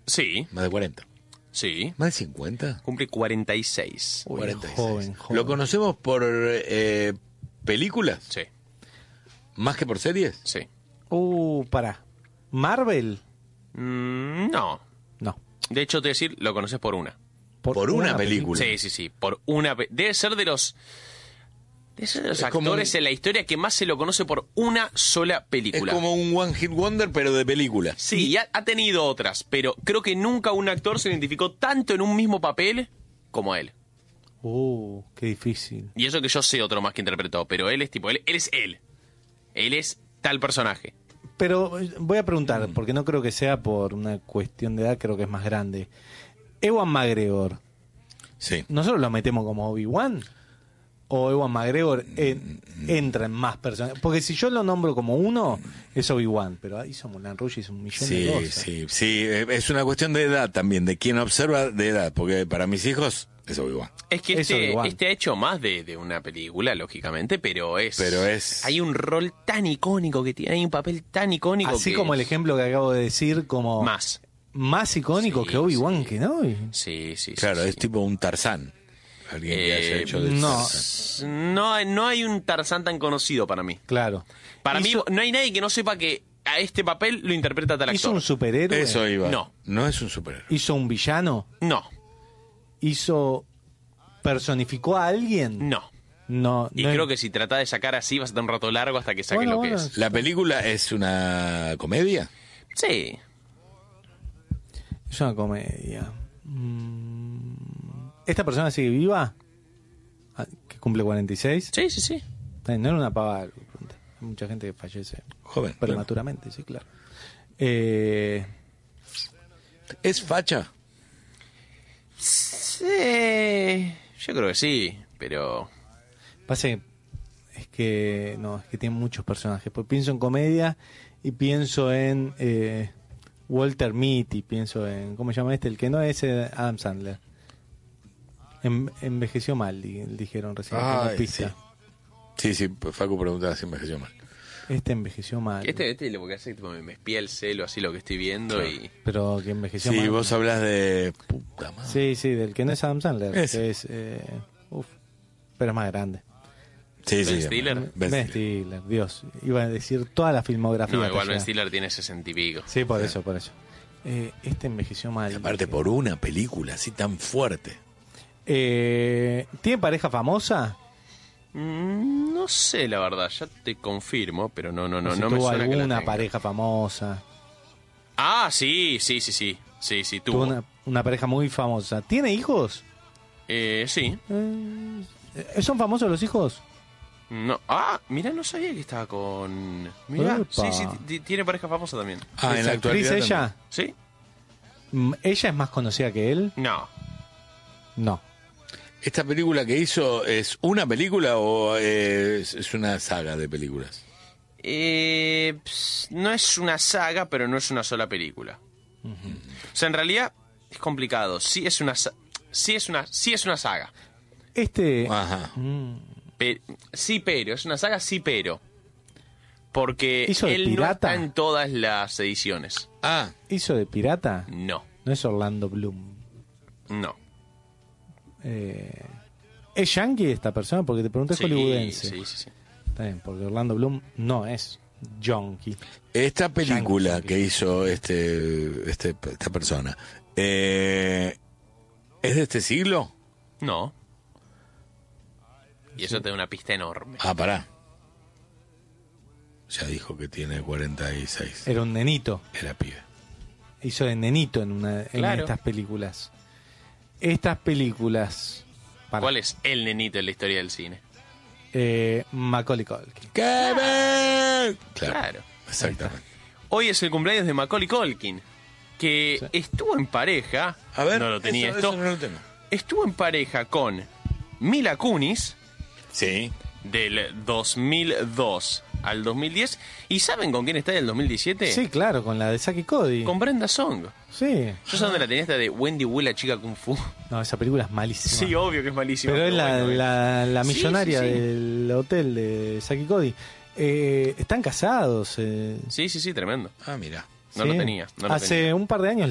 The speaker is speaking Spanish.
Sí, Más de 40. sí. ¿Más de 50? Cumple 46. Uy, 46. joven. ¿Lo conocemos por películas? Sí, ¿Más que por series? sí. Pará. ¿Marvel? No. No. De hecho, te voy a decir, lo conoces por una. Por una película. Sí, sí, sí. Por una. Debe ser de los. Es Actores como en la historia que más se lo conoce por una sola Es película. como un One Hit Wonder, pero de película. Sí, y ha tenido otras, pero creo que nunca un actor se identificó tanto en un mismo papel como él. Qué difícil. Y eso que yo sé otro más que interpretó, pero él es tipo, él es él. Él es tal personaje. Pero voy a preguntar, porque no creo que sea por una cuestión de edad, creo que es más grande. Ewan McGregor, Sí. ¿nosotros lo metemos como Obi-Wan? ¿O Ewan McGregor entra en más personas? Porque si yo lo nombro como uno, es Obi-Wan, pero hizo Moulin Rouge, hizo un millón de Sí, cosas. sí. Es una cuestión de edad también, de quién observa de edad, porque para mis hijos es Obi-Wan. Es que Es Obi-Wan. este ha hecho más de una película, lógicamente, pero es... Hay un rol tan icónico que tiene, hay un papel tan icónico Así que... como el ejemplo que acabo de decir, como más icónico Sí, que Obi-Wan sí. Kenobi. Sí, sí, Claro, sí, es sí. tipo un Tarzán. Alguien que haya hecho de no. Tarzán. No hay un Tarzán tan conocido para mí. Claro. Para Hizo- mí no hay nadie que no sepa que a este papel lo interpreta tal ¿Hizo actor. un superhéroe? Eso iba. No. No es un superhéroe. ¿Hizo un villano? No, ¿Personificó a alguien? no. No. Y no creo que si tratás de sacar así vas a tener un rato largo hasta que saques Bueno, lo que bueno. es. ¿La película es una comedia? Sí. Es una comedia. ¿Esta persona sigue viva? ¿Que cumple 46? Sí, sí, sí. No era una pavada. Hay mucha gente que fallece Joven. prematuramente, sí, claro. ¿Es facha? Sí. Yo creo que sí, pero... Pasa que es que tiene muchos personajes. Pues pienso en comedia y pienso en Walter Mitty, pienso en ¿cómo se llama este? El que no es Adam Sandler. Envejeció mal, dijeron recién. Ay, como pista. Sí, Facu preguntaba si envejeció mal. Este envejeció mal. Este lo que hace tipo, me espía el celo, así lo que estoy viendo Claro. y... Pero que envejeció Sí, mal. vos hablas de... Puta madre. Sí, del que no es Adam Sandler. Ese. Que es, pero es más grande. Sí, Ben Stiller. Ben Stiller, Dios. Iba a decir toda la filmografía. No, hasta igual Ben llegar. Stiller tiene 60 y pico. Sí, por eso. Este envejeció mal. Y aparte por una película así tan fuerte. ¿Tiene pareja famosa? No sé, la verdad, ya te confirmo, pero no ¿O si me tuvo suena que la alguna tenga. pareja famosa? Ah, sí, tuvo. Tuvo una pareja muy famosa. ¿Tiene hijos? Sí. ¿Son famosos los hijos? No. Ah, mira, no sabía que estaba con... Mira, Epa. sí, tiene pareja famosa también. Ah, en ¿Es la actriz actualidad ella? ¿Sí? ¿Ella es más conocida que él? No. No. ¿Esta película que hizo es una película o es una saga de películas? No es una saga, pero no es una sola película. O sea, en realidad es complicado. Sí es una saga. Ajá. Sí, pero. Es una saga, sí, pero. Porque ¿Hizo de él no pirata? está en todas las ediciones. Ah, ¿Hizo de pirata? No. No es Orlando Bloom. No. ¿Es yankee esta persona? Porque te pregunté Sí, hollywoodense. sí. Está bien, porque Orlando Bloom no es yankee. esta película Yankee. que hizo esta persona, ¿es de este siglo? No. Y eso te da una pista enorme. Ah, pará. Ya dijo que tiene 46. Era un nenito. Era pibe. Hizo de nenito en Claro. estas películas. Estas películas. Para. ¿Cuál es el nenito en la historia del cine? Macaulay Culkin. ¡Kevin! Claro. Exactamente. Hoy es el cumpleaños de Macaulay Culkin, que Sí. estuvo en pareja. A ver, no lo tenía eso esto. no lo tengo. Estuvo en pareja con Mila Kunis Sí. del 2002 al 2010. ¿Y saben con quién está del 2017? Sí, claro, con la de Saki Cody. Con Brenda Song. Sí. Yo sé dónde la tenía esta de Wendy Wu, la chica Kung Fu. No, esa película es malísima. Sí, obvio que es malísima. Pero es bueno, la Sí, millonaria sí, sí. del hotel de Saki Cody. Están casados. Sí, tremendo. Ah, mira. No sí. lo tenía. Hace un par de años